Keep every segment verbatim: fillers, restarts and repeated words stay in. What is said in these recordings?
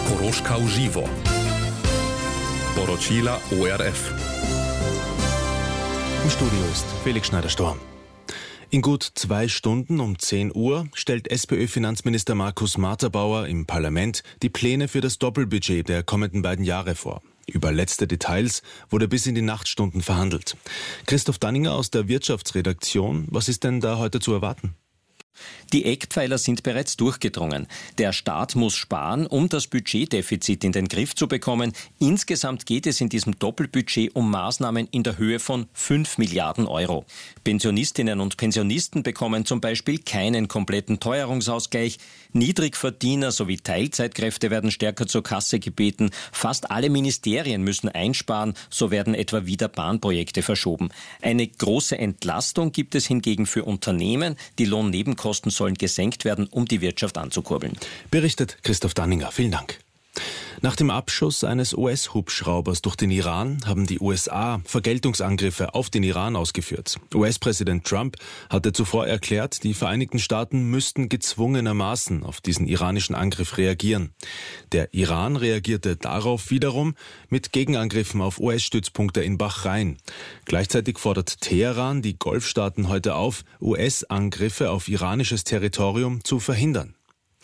Koroška v živo. Poročila O R F. Im Studio ist Felix Schneider-Storm. In gut zwei Stunden um zehn Uhr stellt SPÖ-Finanzminister Markus Marterbauer im Parlament die Pläne für das Doppelbudget der kommenden beiden Jahre vor. Über letzte Details wurde bis in die Nachtstunden verhandelt. Christoph Danninger aus der Wirtschaftsredaktion, was ist denn da heute zu erwarten? Die Eckpfeiler sind bereits durchgedrungen. Der Staat muss sparen, um das Budgetdefizit in den Griff zu bekommen. Insgesamt geht es in diesem Doppelbudget um Maßnahmen in der Höhe von fünf Milliarden Euro. Pensionistinnen und Pensionisten bekommen zum Beispiel keinen kompletten Teuerungsausgleich. Niedrigverdiener sowie Teilzeitkräfte werden stärker zur Kasse gebeten. Fast alle Ministerien müssen einsparen, so werden etwa wieder Bahnprojekte verschoben. Eine große Entlastung gibt es hingegen für Unternehmen. Die Lohnnebenkosten sollen gesenkt werden, um die Wirtschaft anzukurbeln. Berichtet Christoph Danninger. Vielen Dank. Nach dem Abschuss eines U S-Hubschraubers durch den Iran haben die U S A Vergeltungsangriffe auf den Iran ausgeführt. U S-Präsident Trump hatte zuvor erklärt, die Vereinigten Staaten müssten gezwungenermaßen auf diesen iranischen Angriff reagieren. Der Iran reagierte darauf wiederum mit Gegenangriffen auf U S-Stützpunkte in Bahrain. Gleichzeitig fordert Teheran die Golfstaaten heute auf, U S-Angriffe auf iranisches Territorium zu verhindern.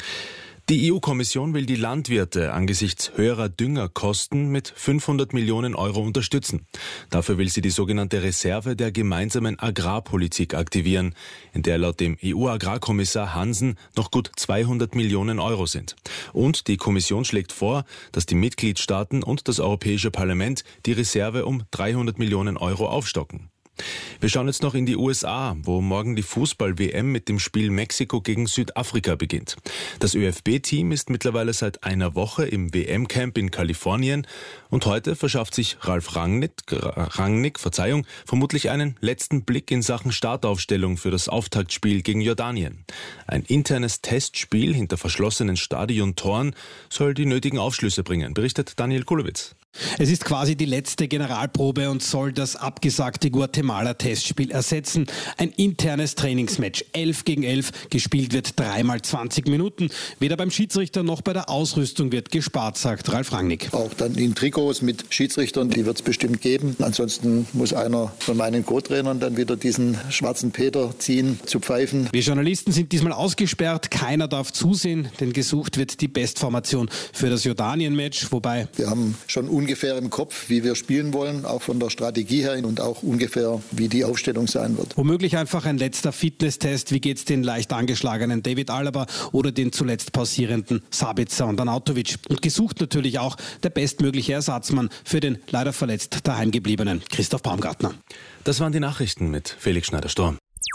Die E U-Kommission will die Landwirte angesichts höherer Düngerkosten mit fünfhundert Millionen Euro unterstützen. Dafür will sie die sogenannte Reserve der gemeinsamen Agrarpolitik aktivieren, in der laut dem E U-Agrarkommissar Hansen noch gut zweihundert Millionen Euro sind. Und die Kommission schlägt vor, dass die Mitgliedstaaten und das Europäische Parlament die Reserve um dreihundert Millionen Euro aufstocken. Wir schauen jetzt noch in die U S A, wo morgen die Fußball-W M mit dem Spiel Mexiko gegen Südafrika beginnt. Das Ö F B-Team ist mittlerweile seit einer Woche im W M-Camp in Kalifornien und heute verschafft sich Ralf Rangnick, Rangnick Verzeihung, vermutlich einen letzten Blick in Sachen Startaufstellung für das Auftaktspiel gegen Jordanien. Ein internes Testspiel hinter verschlossenen Stadiontoren soll die nötigen Aufschlüsse bringen, berichtet Daniel Kulowitz. Es ist quasi die letzte Generalprobe und soll das abgesagte Guatemala-Testspiel ersetzen. Ein internes Trainingsmatch, elf gegen elf, gespielt wird dreimal zwanzig Minuten. Weder beim Schiedsrichter noch bei der Ausrüstung wird gespart, sagt Ralf Rangnick. Auch dann in Trikots mit Schiedsrichtern, die wird es bestimmt geben. Ansonsten muss einer von meinen Co-Trainern dann wieder diesen schwarzen Peter ziehen, zu pfeifen. Wir Journalisten sind diesmal ausgesperrt, keiner darf zusehen, denn gesucht wird die Bestformation für das Jordanien-Match, wobei... Wir haben schon ungefähr im Kopf, wie wir spielen wollen, auch von der Strategie her und auch ungefähr, wie die Aufstellung sein wird. Womöglich einfach ein letzter Fitnesstest. Wie geht's den leicht angeschlagenen David Alaba oder den zuletzt pausierenden Sabitzer und Arnautovic? Und gesucht natürlich auch der bestmögliche Ersatzmann für den leider verletzt daheimgebliebenen Christoph Baumgartner. Das waren die Nachrichten mit Felix Schneider-Storm.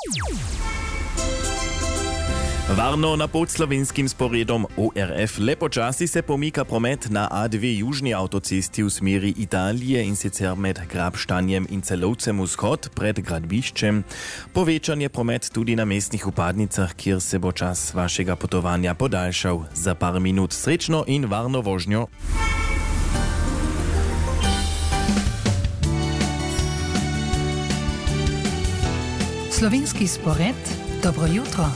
Varno na podslovenskim sporedom O R F. Le počasi se pomika promet na A dve južni avtocesti v smeri Italije in sicer med Grabštanjem in Celovcem vzhod pred gradbiščem. Povečan je promet tudi na mestnih vpadnicah, kjer se bo čas vašega potovanja podaljšal za par minut. Srečno in varno vožnjo. Slovenski spored, dobro jutro.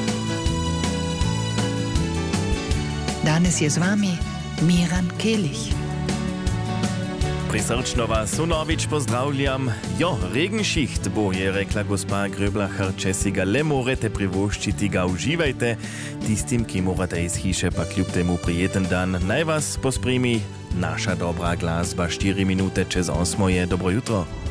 Danes je z vami Miran Kelić. Prisrčno vas vnovič pozdravljam. Jo, regenšiht bo, je rekla gospa Gröblacher, če si ga le morete privoščiti, ga uživajte. Tistim, ki morate iz hiše, pa kljub temu prijeten dan. Naj vas pospremi naša dobra glasba. štiri minute čez osmo je dobro jutro.